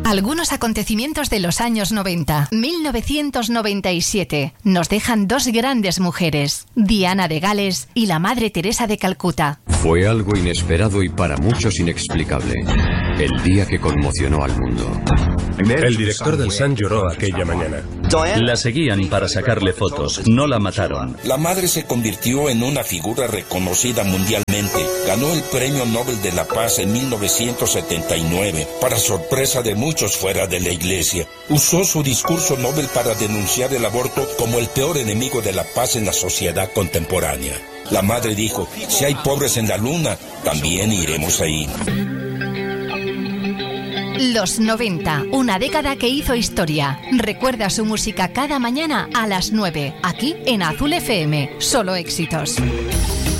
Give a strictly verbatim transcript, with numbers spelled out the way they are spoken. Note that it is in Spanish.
Algunos acontecimientos de los años noventa. mil novecientos noventa y siete. Nos dejan dos grandes mujeres, Diana de Gales y la Madre Teresa de Calcuta. Fue algo inesperado y para muchos inexplicable. El día que conmocionó al mundo. El director del Sun lloró aquella mañana. La seguían para sacarle fotos, no la mataron. La madre se convirtió en una figura reconocida mundialmente. Ganó el Premio Nobel de la Paz en mil novecientos setenta y nueve, para sorpresa de muchos fuera de la iglesia. Usó su discurso Nobel para denunciar el aborto como el peor enemigo de la paz en la sociedad contemporánea. La madre dijo, si hay pobres en la luna, también iremos ahí. Los noventa, una década que hizo historia. Recuerda su música cada mañana a las nueve, aquí en Azul F M. Solo éxitos.